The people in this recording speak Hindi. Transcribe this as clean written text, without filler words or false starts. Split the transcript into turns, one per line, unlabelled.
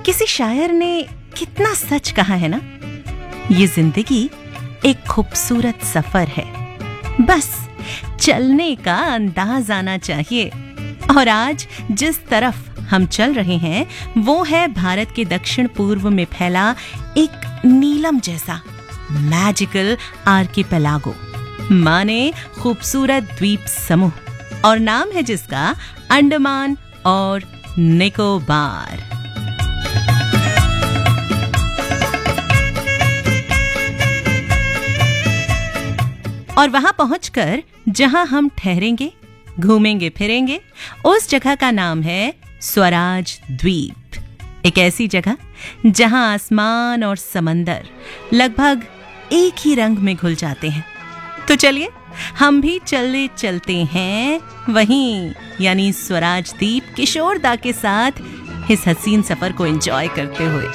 किसी शायर ने कितना सच कहा है ना, ये जिंदगी एक खूबसूरत सफर है, बस चलने का अंदाज आना चाहिए। और आज जिस तरफ हम चल रहे हैं वो है भारत के दक्षिण पूर्व में फैला एक नीलम जैसा मैजिकल आर्किपेलागो, माने खूबसूरत द्वीप समूह, और नाम है जिसका अंडमान और निकोबार। और वहां पहुंचकर जहां हम ठहरेंगे, घूमेंगे फिरेंगे, उस जगह का नाम है स्वराज द्वीप। एक ऐसी जगह जहां आसमान और समंदर लगभग एक ही रंग में घुल जाते हैं। तो चलिए हम भी चलते हैं वहीं, यानी स्वराज द्वीप किशोर दा के साथ इस हसीन सफर को एंजॉय करते हुए।